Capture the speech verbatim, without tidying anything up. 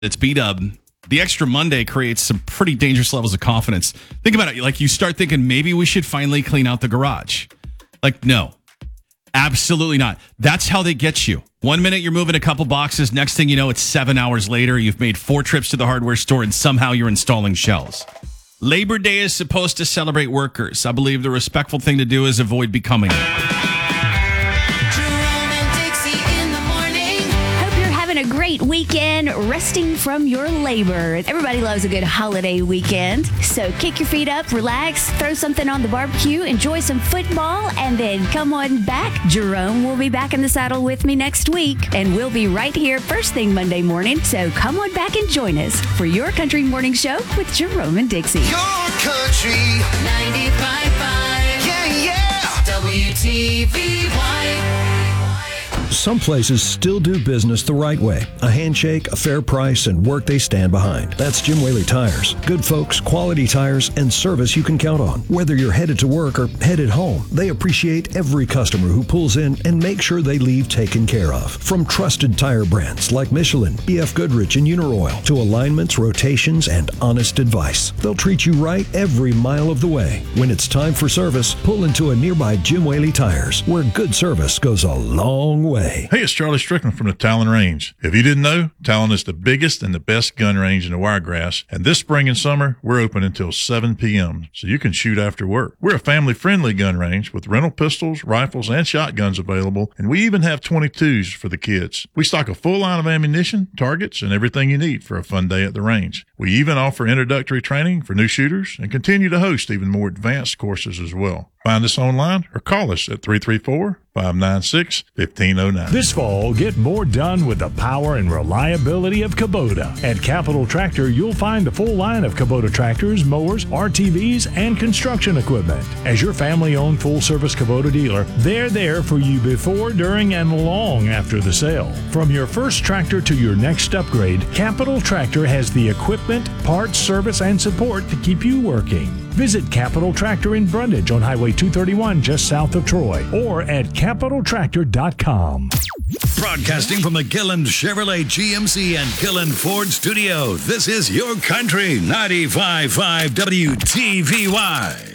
It's B-Dub. The extra Monday creates some pretty dangerous levels of confidence. Think about it. Like, you start thinking, maybe we should finally clean out the garage. Like, no, absolutely not. That's how they get you. One minute you're moving a couple boxes. Next thing you know, it's seven hours later. You've made four trips to the hardware store and somehow you're installing shelves. Labor Day is supposed to celebrate workers. I believe the respectful thing to do is avoid becoming it. A great weekend resting from your labor. Everybody loves a good holiday weekend. So kick your feet up, relax, throw something on the barbecue, enjoy some football, and then come on back. Jerome will be back in the saddle with me next week, and we'll be right here first thing Monday morning. So come on back and join us for your country morning show with Jerome and Dixie. Your country ninety-five point five. Yeah, yeah. W T V Y. Some places still do business the right way. A handshake, a fair price, and work they stand behind. That's Jim Whaley Tires. Good folks, quality tires, and service you can count on. Whether you're headed to work or headed home, they appreciate every customer who pulls in and make sure they leave taken care of. From trusted tire brands like Michelin, B F Goodrich, and Uniroyal to alignments, rotations, and honest advice. They'll treat you right every mile of the way. When it's time for service, pull into a nearby Jim Whaley Tires, where good service goes a long way. Hey, it's Charlie Strickland from the Talon Range. If you didn't know, Talon is the biggest and the best gun range in the Wiregrass, and this spring and summer, we're open until seven p.m., so you can shoot after work. We're a family-friendly gun range with rental pistols, rifles, and shotguns available, and we even have twenty-twos for the kids. We stock a full line of ammunition, targets, and everything you need for a fun day at the range. We even offer introductory training for new shooters and continue to host even more advanced courses as well. Find us online or call us at three three four, five nine six, one five zero nine. This fall, get more done with the power and reliability of Kubota. At Capital Tractor, you'll find a full line of Kubota tractors, mowers, R T Vs, and construction equipment. As your family-owned full-service Kubota dealer, they're there for you before, during, and long after the sale. From your first tractor to your next upgrade, Capital Tractor has the equipment, parts, service, and support to keep you working. Visit Capital Tractor in Brundage on Highway two thirty-one just south of Troy or at capital tractor dot com. Broadcasting from the Gillen Chevrolet G M C and Gillen Ford studio, this is Your Country ninety-five point five W T V Y.